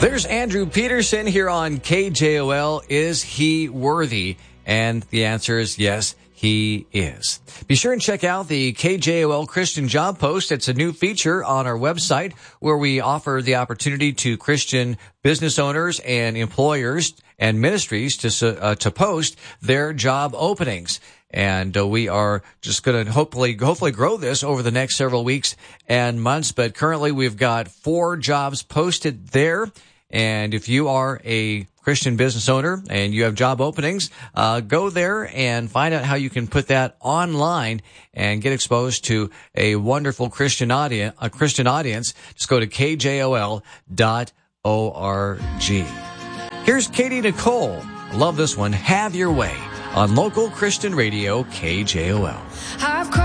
There's Andrew Peterson here on KJOL. Is he worthy? And the answer is yes, he is. Be sure and check out the KJOL Christian Job Post. It's a new feature on our website where we offer the opportunity to Christian business owners and employers and ministries to post their job openings. And we are just going to hopefully grow this over the next several weeks and months. But currently we've got 4 jobs posted there. And if you are a Christian business owner and you have job openings, go there and find out how you can put that online and get exposed to a wonderful Christian audience. Just go to kjol.org. Here's Katie Nicole. Love this one. Have Your Way on local Christian radio KJOL.